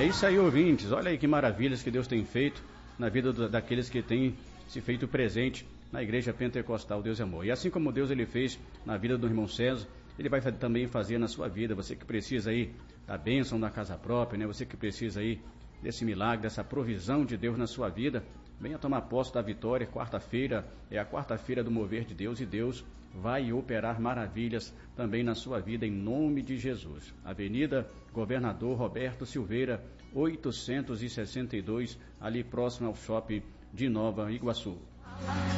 É isso aí, ouvintes. Olha aí que maravilhas que Deus tem feito na vida daqueles que têm se feito presente na Igreja Pentecostal Deus é Amor. E assim como Deus ele fez na vida do irmão César, ele vai também fazer na sua vida. Você que precisa aí da bênção da casa própria, né? Você que precisa aí desse milagre, dessa provisão de Deus na sua vida, venha tomar posse da vitória. Quarta-feira é a quarta-feira do mover de Deus e Deus vai operar maravilhas também na sua vida em nome de Jesus. Avenida Governador Roberto Silveira, 862, ali próximo ao shopping de Nova Iguaçu.